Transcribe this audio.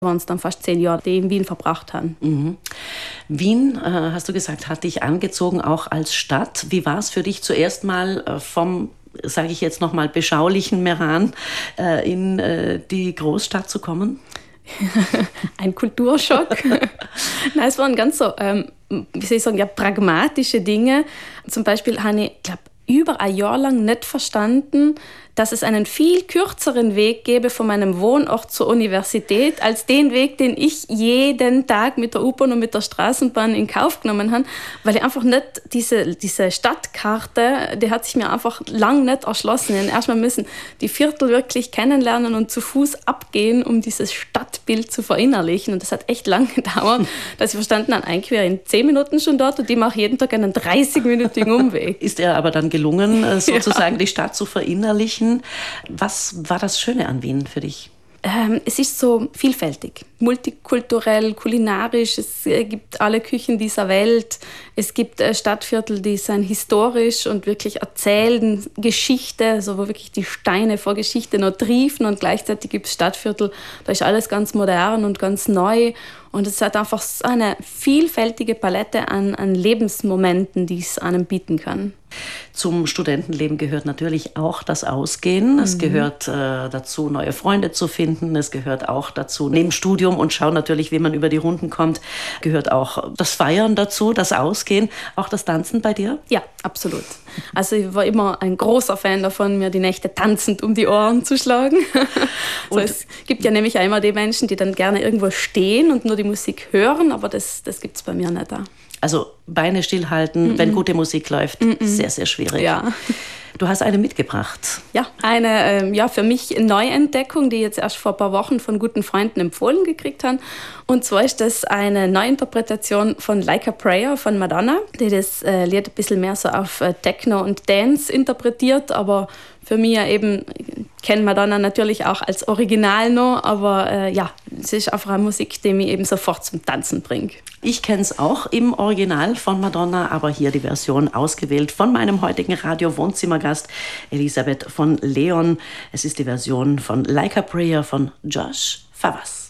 waren es dann fast 10 Jahre, die ich in Wien verbracht haben. Mhm. Wien, hast du gesagt, hat dich angezogen, auch als Stadt. Wie war es für dich zuerst mal vom, sage ich jetzt nochmal, beschaulichen Meran in die Großstadt zu kommen? Ein Kulturschock. Nein, es waren ganz so, wie soll ich sagen, ja, pragmatische Dinge. Zum Beispiel habe ich, glaube über ein Jahr lang nicht verstanden, dass es einen viel kürzeren Weg gäbe von meinem Wohnort zur Universität, als den Weg, den ich jeden Tag mit der U-Bahn und mit der Straßenbahn in Kauf genommen habe, weil ich einfach nicht diese Stadtkarte, die hat sich mir einfach lang nicht erschlossen. Ich erstmal müssen die Viertel wirklich kennenlernen und zu Fuß abgehen, um dieses Stadtbild zu verinnerlichen. Und das hat echt lange gedauert, dass ich verstanden habe, eigentlich wäre ich in 10 Minuten schon dort und die mache jeden Tag einen 30-minütigen Umweg. Ist dir aber dann gelungen, sozusagen die Stadt zu verinnerlichen? Was war das Schöne an Wien für dich? Es ist so vielfältig, multikulturell, kulinarisch. Es gibt alle Küchen dieser Welt. Es gibt Stadtviertel, die sind historisch und wirklich erzählen Geschichte, also wo wirklich die Steine vor Geschichte noch triefen. Und gleichzeitig gibt es Stadtviertel, da ist alles ganz modern und ganz neu. Und es hat einfach so eine vielfältige Palette an Lebensmomenten, die es einem bieten kann. Zum Studentenleben gehört natürlich auch das Ausgehen. Es gehört dazu, neue Freunde zu finden. Es gehört auch dazu, neben Studium und schauen natürlich, wie man über die Runden kommt, gehört auch das Feiern dazu, das Ausgehen, auch das Tanzen bei dir? Ja, absolut. Also ich war immer ein großer Fan davon, mir die Nächte tanzend um die Ohren zu schlagen. Also es gibt ja nämlich auch immer die Menschen, die dann gerne irgendwo stehen und nur die Musik hören, aber das gibt es bei mir nicht da. Also Beine stillhalten, wenn gute Musik läuft, sehr, sehr schwierig. Ja. Du hast eine mitgebracht. Ja, eine für mich Neuentdeckung, die ich jetzt erst vor ein paar Wochen von guten Freunden empfohlen gekriegt habe. Und zwar ist das eine Neuinterpretation von Like a Prayer von Madonna, die das Lied ein bisschen mehr so auf Techno und Dance interpretiert, aber für mich eben, ich kenne Madonna natürlich auch als Original noch, aber es ist einfach eine Musik, die mich eben sofort zum Tanzen bringt. Ich kenne es auch im Original von Madonna, aber hier die Version ausgewählt von meinem heutigen Radio-Wohnzimmergast Elisabeth von Leon. Es ist die Version von Like a Prayer von Josh Favas.